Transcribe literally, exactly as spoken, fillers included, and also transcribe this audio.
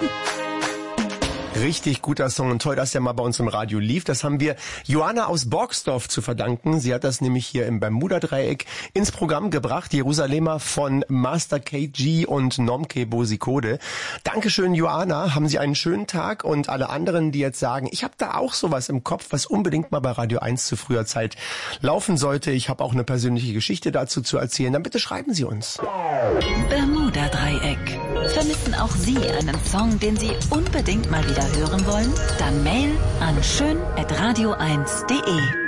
Richtig guter Song und toll, dass der mal bei uns im Radio lief. Das haben wir Joanna aus Borgsdorf zu verdanken. Sie hat das nämlich hier im Bermuda-Dreieck ins Programm gebracht. Jerusalemer von Master K G und Nomke Bosikode. Dankeschön, Joanna. Haben Sie einen schönen Tag. Und alle anderen, die jetzt sagen, ich habe da auch sowas im Kopf, was unbedingt mal bei Radio eins zu früher Zeit laufen sollte. Ich habe auch eine persönliche Geschichte dazu zu erzählen. Dann bitte schreiben Sie uns. Bermuda-Dreieck. Vermissen auch Sie einen Song, den Sie unbedingt mal wieder hören wollen? Dann Mail an schön at radio eins punkt de.